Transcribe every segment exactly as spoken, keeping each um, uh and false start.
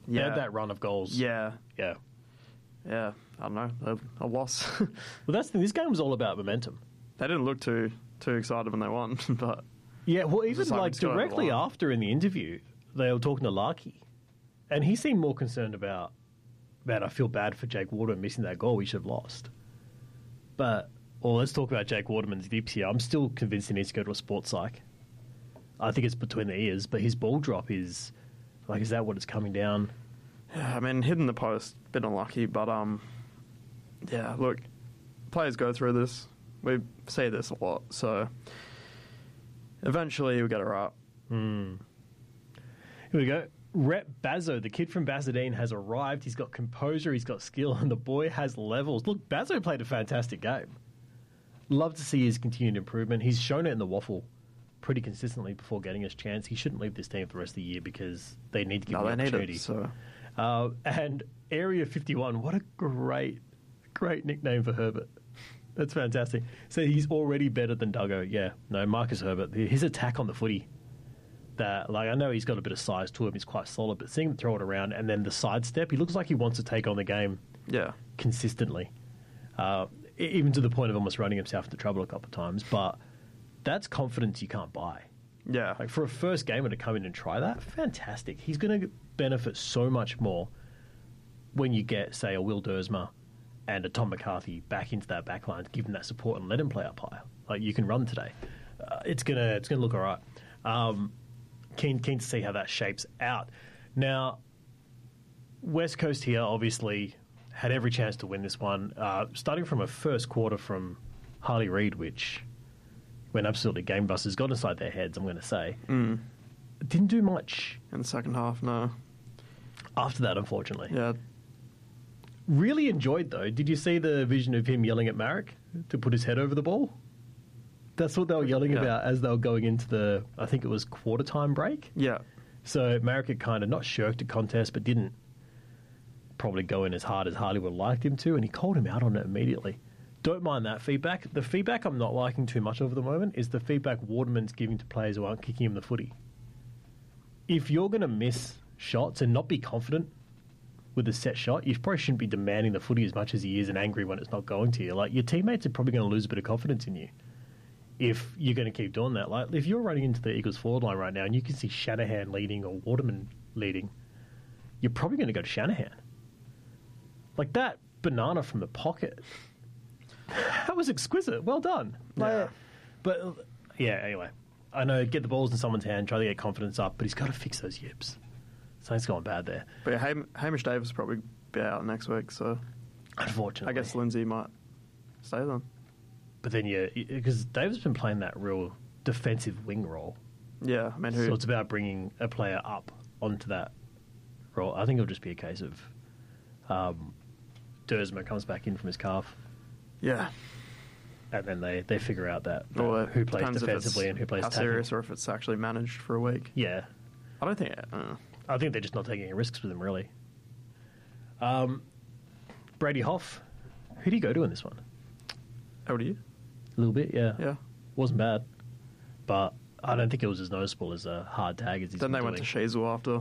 They Yeah. had that run of goals. Yeah, Yeah. yeah. I don't know, a, a loss. Well, that's the thing. This game was all about momentum. They didn't look too too excited when they won, but Yeah, well, even just like like it's going directly along. after in the interview, they were talking to Larky, and he seemed more concerned about, man, I feel bad for Jake Waterman missing that goal. We should have lost. But, well, let's talk about Jake Waterman's dips here. I'm still convinced he needs to go to a sports psych. I think it's between the ears, but his ball drop is, like, is that what it's coming down? yeah, I mean, hitting the post, bit unlucky, but um, yeah. Look, players go through this. We say this a lot, so eventually you'll get it right. Here we go. Rep Bazzo, the kid from Bazadine, has arrived. He's got composure, he's got skill, and the boy has levels. Look, Bazzo played a fantastic game. Love to see his continued improvement. He's shown it in the waffle pretty consistently before getting his chance. He shouldn't leave this team for the rest of the year because they need to give No, him they an need opportunity. it. So Uh, and Area fifty-one, what a great, great nickname for Herbert. That's fantastic. So he's already better than Duggo. Yeah, no, Marcus Herbert. His attack on the footy, that, like, I know he's got a bit of size to him, he's quite solid, but seeing him throw it around and then the sidestep, he looks like he wants to take on the game yeah, consistently. Uh, e- even to the point of almost running himself into trouble a couple of times. But that's confidence you can't buy. yeah, Like, for a first gamer to come in and try that, fantastic. He's going to benefit so much more when you get, say, a Will Dersma and a Tom McCarthy back into that back line, give him that support and let him play up higher. Like, you can run today. Uh, it's gonna it's gonna look all right. Um, keen keen to see how that shapes out. Now, West Coast here obviously had every chance to win this one. Uh, starting from a first quarter from Harley Reid, which went absolutely gangbusters, got inside their heads. I'm going to say, mm. didn't do much in the second half, no, after that, unfortunately. yeah, Really enjoyed, though. Did you see the vision of him yelling at Marek to put his head over the ball? That's what they were yelling Yeah. about as they were going into the, I think it was quarter time break. yeah, So Marek had kind of not shirked a contest, but didn't probably go in as hard as Harley would have liked him to, and he called him out on it immediately. Don't mind that feedback. The feedback I'm not liking too much over the moment is the feedback Waterman's giving to players who aren't kicking him the footy. If you're going to miss shots and not be confident with a set shot, you probably shouldn't be demanding the footy as much as he is and angry when it's not going to you. Like, your teammates are probably going to lose a bit of confidence in you if you're going to keep doing that. Like, if you're running into the Eagles forward line right now and you can see Shanahan leading or Waterman leading, you're probably going to go to Shanahan. Like, that banana from the pocket, that was exquisite. Well done. Like, Yeah. But, uh, yeah, anyway. I know, get the balls in someone's hand, try to get confidence up, but he's got to fix those yips. Something's going bad there. but yeah, Ham- Hamish Davis will probably be out next week, so Unfortunately. I guess Lindsay might stay then. But then, yeah, because Davis been playing that real defensive wing role. Yeah, I mean, who? So it's about bringing a player up onto that role. I think it'll just be a case of um, Dersma comes back in from his calf, yeah, and then they, they figure out that, that or who plays depends if defensively it's and who plays how attacking. serious, or if it's actually managed for a week. Yeah, I don't think. Uh, I think they're just not taking any risks with him, really. Um, Brady Hoff, who do you go to in this one? how do you? A little bit, yeah. Yeah. Wasn't bad, but I don't think it was as noticeable as a hard tag as he's Then been they went to doing. Sheasel after.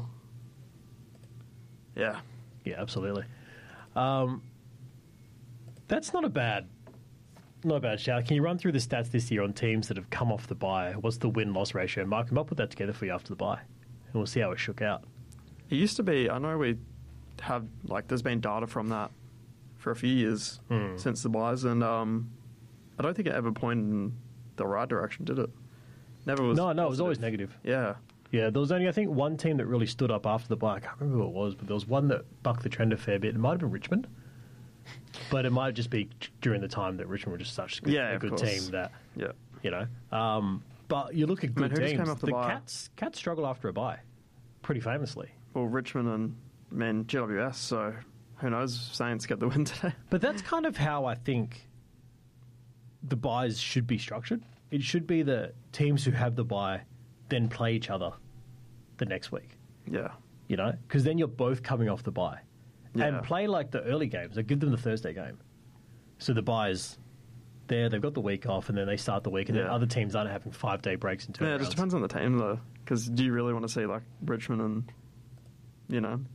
Yeah, Yeah, absolutely. Um, that's not a bad, not a bad shout. Can you run through the stats this year on teams that have come off the bye? What's the win-loss ratio? Mark, I'll put that together for you after the bye, and we'll see how it shook out. it used to be. I know we have like there's been data from that for a few years Hmm. since the buys, and um, I don't think it ever pointed in the right direction, did it? Never was. No, no, it was positive. always negative. Yeah, Yeah, there was only, I think, one team that really stood up after the bye. I can't remember who it was, but there was one that bucked the trend a fair bit. It might have been Richmond, but it might just be during the time that Richmond were just such a good, Yeah, a of good course. team that, yeah. you know. Um, but you look at I good mean, who just teams. came off the the bye? Cats, Cats struggle after a bye, pretty famously. Well, Richmond and man G W S. So who knows? Saints get the win today. But that's kind of how I think the buys should be structured. It should be that teams who have the buy then play each other the next week, Yeah, you know, because then you're both coming off the buy. Yeah. And play like the early games. Like, give them the Thursday game. So the buys there, they've got the week off, and then they start the week, and then Yeah. other teams aren't having five day breaks and turnarounds. yeah. It just depends on the team though. Because do you really want to see like Richmond and you know